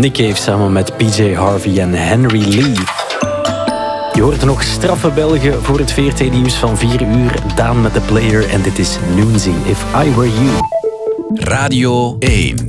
Nick Cave samen met PJ Harvey en Henry Lee. Je hoort nog straffe Belgen voor het VRT-nieuws van 4 uur. Daan met The Player en dit is Noonzy, If I Were You. Radio 1.